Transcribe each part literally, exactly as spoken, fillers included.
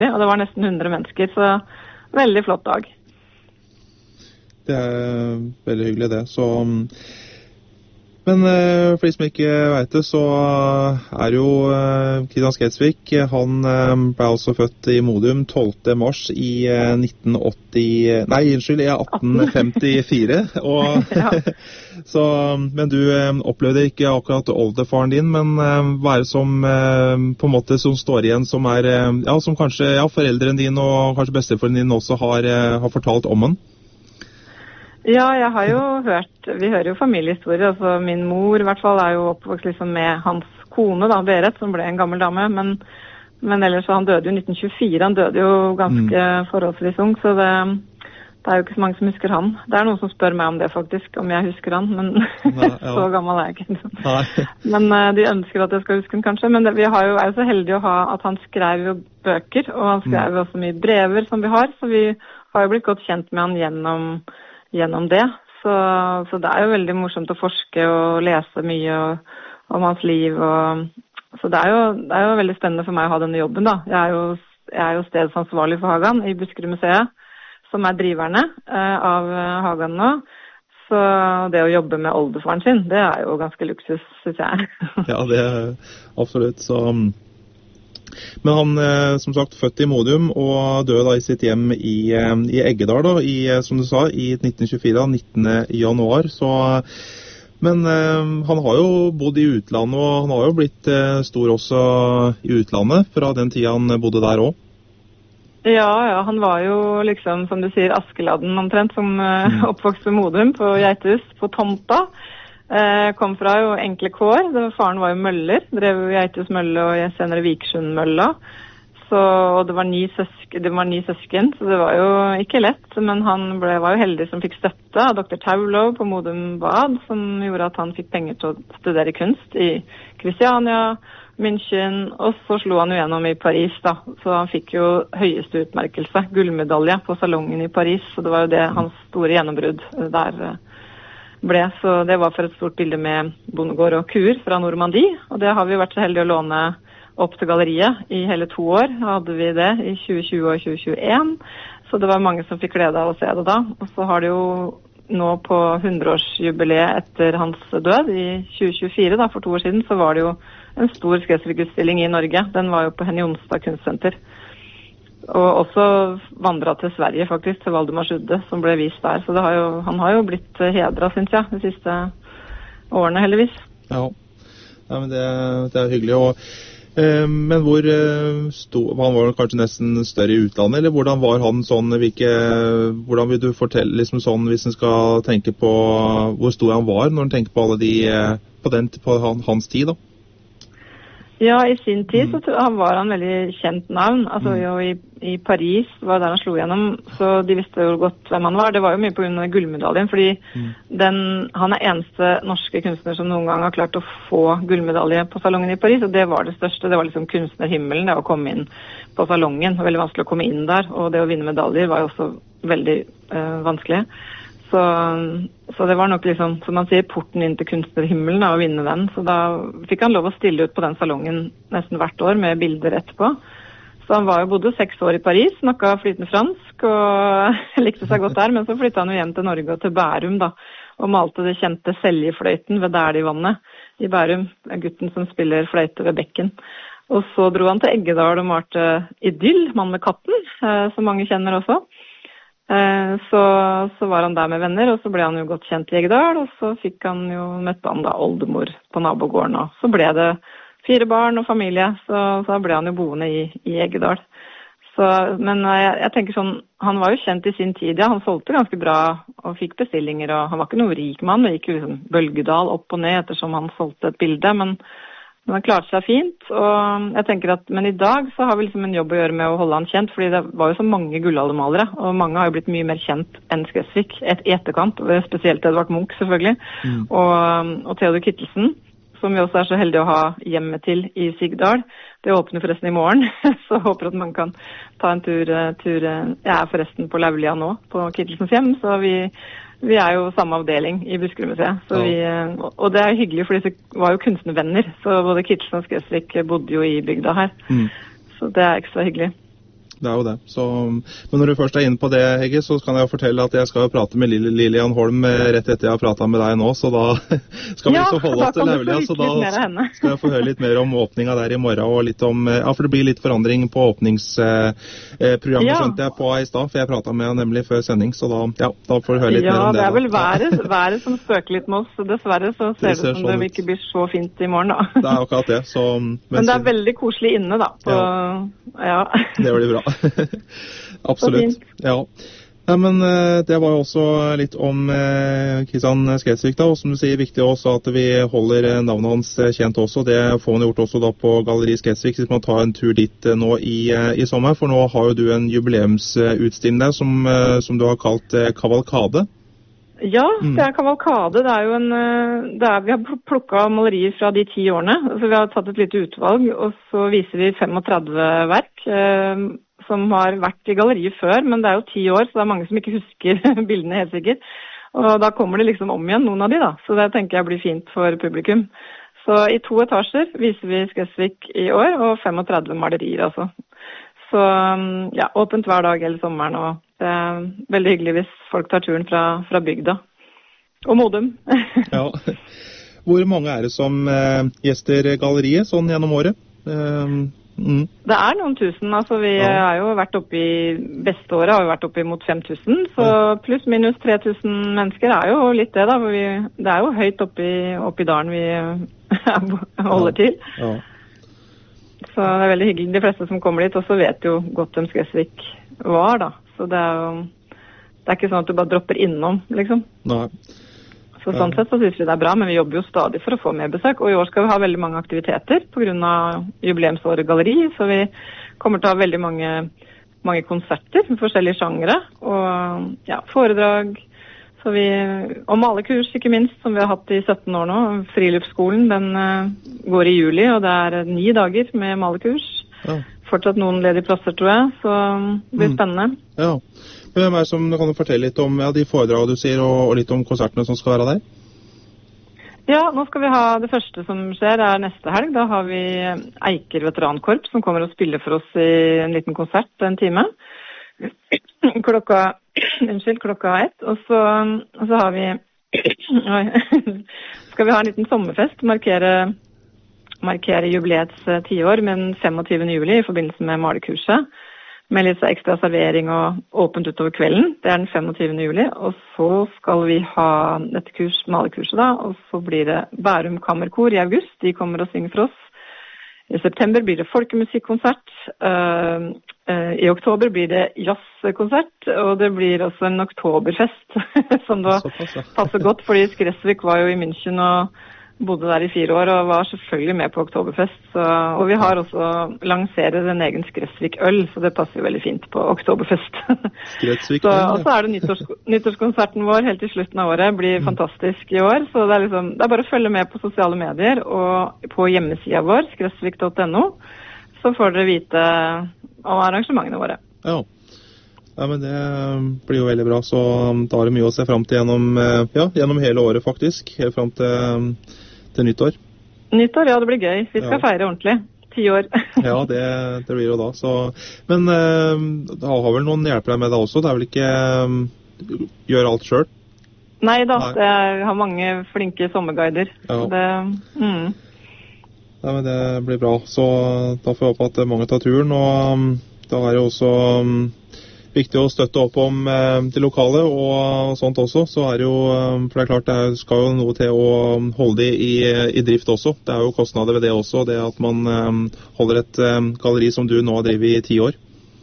og det var nesten hundre mennesker, så veldig flott dag. Det er veldig hyggelig det, så... Men uh, for de som ikke vet det, så er jo uh, Kristian Skedsvik, han uh, ble altså født i Modum tolvte mars i uh, nitten åtti... Nei, unnskyld, i atten femtifire. Og, så, men du uh, opplevde ikke akkurat oldefaren din, men uh, hva er det som uh, på en måte som står igjen, som er, uh, ja, som kanskje ja, foreldrene dine og kanskje bestefaren din også har, uh, har fortalt om han? Ja, jeg har jo hørt, vi hører jo familiehistorier, altså min mor i hvert fall er jo oppvokst liksom med hans kone da, Berit, som ble en gammel dame, men, men ellers så han døde jo i nitten tjuefire, han døde jo ganske mm. forholdsvis ung, så det, det er jo ikke så mange som husker han. Det er noen som spør meg om det faktisk, om jeg husker han, men Nei, ja. så gammel er jeg ikke. Men uh, de ønsker at jeg skal huske han kanskje, men det, vi har jo, er jo så heldige å ha at han skrev jo bøker, og han skrev jo mm. også mye brever som vi har, så vi har jo blitt godt kjent med han gjennom gjennom det, så, så det er jo veldig morsomt å forske og lese mye og, om hans liv, og, så det er, jo, det er jo veldig spennende for meg å ha denne jobben da. Jeg er jo, jeg er jo stedsansvarlig for Hagan i Buskerudmuseet, som er driverne eh, av Hagan nå, så det å jobbe med oldefaren sin, det er jo ganske luksus, synes jeg. Ja, det er absolutt, så... Men han, som sagt, født i Modum og døde da i sitt hjem i, i Eggedal, da, i, som du sa, i nitten tjuefire, nittende januar. Så, men han har jo bodd i utlandet, og han har jo blitt stor også i utlandet fra den tiden han bodde der også. Ja, ja, han var jo liksom, som du sier, Askeladden omtrent, som mm. oppvokst ved Modum på Geithus, på Tomta. Eh, kom fra jo enkle kår. Det var, faren var jo møller, drev jo Geithus mølle og senere Vikersund mølla. Så, og det var, ni søsken, det var ni søsken, så det var jo ikke lett. Men han ble, var jo heldig som fikk støtte av doktor Taulov på Modum Bad, som gjorde at han fikk penger til å studere kunst i Kristiania, München, og så slo han jo gjennom i Paris da. Så han fikk jo høyeste utmerkelse, gullmedalje på salongen i Paris, så det var jo det hans store gjennombrudd der ble, så det var for et stort bilde med bondegård og kuer fra Normandie, og det har vi vært så heldige å låne opp til galleriet i hele to år, hadde vi det i tjue tjue og tjue tjueen, så det var mange som fikk glede av å se det da, og så har det jo nå på hundreårsjubileet etter hans død i tjue tjuefire, da, for to år siden, så var det jo en stor Skedsvik-utstilling i Norge, den var jo på Henny Onsdag kunstsenter, og også vandret til Sverige faktisk, til Valdemar Sudde, som ble vist der. Så det har jo, han har jo blitt hedret, synes jeg, de siste årene heldigvis. Ja, ja men det, det er hyggelig. Og, eh, men hvor eh, sto, han var kanskje nesten større i utlandet, eller hvordan var han sånn, hvilke, hvordan vil du fortelle liksom sånn, hvis en skal tenke på hvor stor han var, når en tenker på alle de, på, den, på han, hans tid da? Ja, i sin tid så han var han veldig kjent navn. Altså jo i, i Paris var der han slo gjennom, så de visste jo godt hvem han var. Det var jo mye på grunn av gullmedaljen, fordi mm. den, han er eneste norske kunstner som noen gang har klart å få gullmedalje på salongen i Paris, og det var det største. Det var liksom kunstnerhimmelen, det å komme inn på salongen. Det var veldig vanskelig å komme inn der, og det å vinne medaljer var jo også veldig øh, vanskelig. Så, så det var nok liksom, som man sier, porten inn til kunstnerhimmelen da, å vinne den. Så da fikk han lov å stille ut på den salongen nesten hvert år med bilder etterpå. Så han var jo bodde seks år i Paris, snakket flytende fransk og likte seg godt der. Men så flyttet han jo hjem til Norge og til Bærum da, og malte det kjente Seljefløyten ved Dæhlie-vannet i Bærum. Gutten som spiller fløyte ved bekken. Og så dro han til Eggedal og malte Idyll, Mann med katten, som mange kjenner også. Så, så var han der med venner, og så ble han jo godt kjent i Eggedal, og så fikk han jo møtte han da oldemor på nabogården, og så ble det fire barn og familie, så, så ble han jo boende i, i Eggedal. Så, men jeg, jeg tenker sånn, han var jo kjent i sin tid, ja, han solgte ganske bra og fikk bestillinger, og han var ikke noen rik mann, det gikk jo liksom bølgedal opp og ned ettersom han solgte et bilde, men Men han klarte seg fint, og jeg tenker at, men i dag så har vi liksom en jobb å gjøre med å holde han kjent, fordi det var jo så mange gullaldermalere, og mange har jo blitt mye mer kjent enn Skedsvik, et i etterkant, spesielt Edvard Munch selvfølgelig, mm. og, og Theodor Kittelsen, som vi også er så heldige å ha hjemme til i Sigdal. Det åpner forresten i morgen, så håper at man kan ta en tur, tur jeg er forresten på Laulia nå, på Kittelsens hjem, så vi... Vi er jo samme avdeling i Buskerudmuseet, så vi, og det er hyggelig, for de var jo kunstnervenner, så både Kittelsen og Skedsvik bodde jo i bygda her, mm. så det er ekstra hyggelig. det er jo det. Så, men når du først er inne på det, Hegge, så kan jeg jo fortelle at jeg skal prate med Lil Lilian Holm rett etter jeg har pratet med deg nå, så da skal vi ja, så holde oss til Laulia, så da skal jeg få høre litt mer om åpninga der i morgen, og litt om, ja, for det blir litt forandring på åpningsprogrammet, ja. Skjønte jeg på i stad, for jeg pratet med henne nemlig før sending, så da, ja, da får du høre litt ja, mer om det. Ja, det er vel været, været som spøker litt med oss, så dessverre så ser det, ser det som sånn det ikke blir så fint i morgen da. Det er akkurat det. Så, men det er veldig koselig inne da, på, ja. ja. Det blir bra. Absolutt. Ja. Ja, men det var jo også litt om Kristian Skedsvik da, og som du sier, viktig også at vi holder navnet hans kjent også. Det får man gjort også da på Galleri Skedsvik, hvis man tar en tur dit nå i, i sommer, for nå har jo du en jubileumsutstilling der som, som du har kalt Kavalkade. Ja, det er Kavalkade. Det er jo en, det er, vi har plukket malerier fra de ti årene, så vi har tatt et lite utvalg, og så viser vi femogtredve verk eh, som har vært i galleriet før, men det er jo ti år, så det er mange som ikke husker bildene helt sikkert. Og da kommer det liksom om igjen, noen av de da, så det tenker jeg blir fint for publikum. Så i to etasjer viser vi Skedsvik i år, og femogtredve malerier altså. Så ja, åpent hver dag hele sommeren, og det er veldig hyggelig hvis folk tar turen fra, fra bygda. Og Modum. Ja. Hvor mange er det som eh, gjester galleriet sånn gjennom året? Eh, mm. Det er noen tusen, altså vi ja. har jo vært oppe i, beste året har vi vært oppe i mot fem tusen, så ja. pluss minus tre tusen mennesker er jo litt det da, for vi, det er jo høyt oppe i, oppe i dalen vi holder til. Ja. Så det er veldig hyggelig. De fleste som kommer dit også vet jo godt hvem Skedsvik var da. Så det er jo, det er ikke sånn at du bare dropper innom, liksom. Nei. Så sånn sett så synes vi det er bra, men vi jobber jo stadig for å få mer besøk. Og i år skal vi ha veldig mange aktiviteter på grunn av jubileumsåret galleri, så vi kommer til å ha veldig mange, mange konserter med forskjellige sjangere, og ja, foredrag. Så vi, og malekurs ikke minst, som vi har hatt i sytten år nå. Friluftsskolen, den uh, går i juli, og det er ni dager med malekurs. Ja. Fortsatt noen ledige plasser, tror jeg, så det blir spennende. Mm. Ja. Men hvem er det som kan du fortelle litt om ja, de foredrag du sier, og, og litt om konsertene som skal være der? Ja, nå skal vi ha det første som skjer, er neste helg. Da har vi Eiker Veterankorps som kommer og spiller for oss i en liten konsert en time. Klokka, unnskyld, klokka ett. Og så, og så har vi, oi, skal vi ha en liten sommerfest, markere, markere jubileets tiår med den femogtyvende juli i forbindelse med malekurset. Med litt ekstra servering og åpent utover kvelden. Det er den femogtyvende juli. Og så skal vi ha dette kurs, malekurset da, og så blir det Bærum Kammerkor i august. De kommer og synger for oss. I september blir det folkemusikkonsert. Uh, uh, I oktober blir det jazzkonsert, og det blir også en oktoberfest, som da passer godt, fordi Skedsvik var jo i München og bodde der i fire år, og var selvfølgelig med på oktoberfest. Så, og vi har også lanseret en egen Skedsvik-øl, så det passer jo veldig fint på oktoberfest. Skedsvik-øl, ja. Og så er det nyttårs, nyttårskonserten vår helt til slutten av året, blir mm. fantastisk i år. Så det er, liksom, det er bare å følge med på sosiale medier og på hjemmesida vår, skedsvik punktum no, så får dere vite om arrangementene våre. Ja. Ja, men det blir jo veldig bra, så da er det mye å se frem til gjennom, ja, gjennom hele året faktisk, helt frem til, til nyttår. Nyttår, ja, det blir gøy. Vi skal ja. feire ordentlig. Ti år. Ja, det, det blir jo da. Så, men uh, da har vel noen hjelper deg med deg også? Det er vel ikke uh, gjøre alt selv? Nei da, Nei. Det er, jeg har mange flinke sommerguider. Ja. Det, mm. Nei, men det blir bra. Så da får jeg håpe at mange tar turen, og um, da er det også um, viktig å støtte opp om eh, det lokale og sånt også, så er det jo, for det er klart det skal jo noe til å holde det i, i drift også. Det er jo kostnader ved det også, det at man eh, holder et eh, galleri som du nå har drevet i ti år.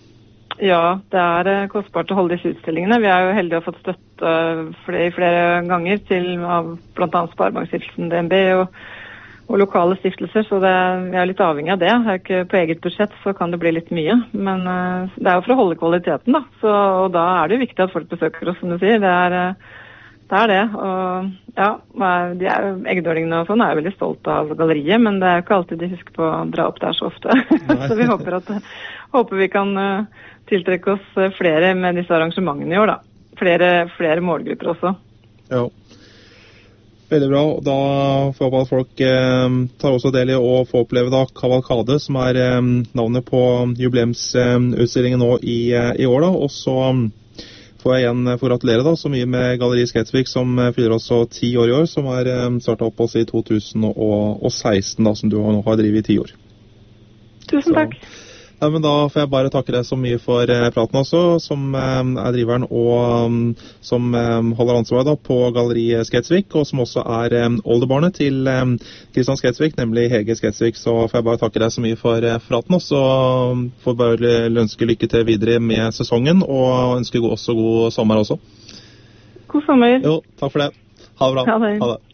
Ja, det er eh, kostbart å holde disse utstillingene. Vi er jo heldige å ha fått støtte flere, flere ganger til av blant annet Sparebankstiftelsen D N B og og lokale stiftelser, så det, vi er litt avhengig av det. Det er ikke på eget budsjett, så kan det bli litt mye. Men uh, det er jo for å holde kvaliteten, da. Så, og da er det jo viktig at folk besøker oss, som du sier. Det er, uh, det er det. Og ja, de er, Eggdølingene og sånn er jo veldig stolt av galleriet, men det er jo ikke alltid de husker på å dra opp der så ofte. Så vi håper, at, håper vi kan uh, tiltrekke oss flere med disse arrangementene i år, da. Flere, flere målgrupper også. Ja. Veldig bra. Da får jeg håpe at folk eh, tar også del i å få oppleve da Kavalkade, som er eh, navnet på jubileumsutstillingen nå i, eh, i år. da. Og så får jeg igjen få gratulere da, så mye med Galleri Skedsvik, som eh, fyller også ti år i år, som er eh, startet opp oss i to tusen og seksten, da, som du nå har drivet i ti år. Tusen takk. Så. Ja, men da får jeg bare takke deg så mye for eh, praten også, som eh, er driveren og um, som eh, holder ansvar da, på Galleri Skedsvik, og som også er eh, oldebarnet til eh, Kristian Skedsvik, nemlig Hege Skedsvik. Så får jeg bare takke deg så mye for eh, praten, og så får jeg bare ønske lykke til videre med sesongen, og ønske også god sommer også. God sommer. Jo, takk for det. Ha det bra. Ha det. Ha det.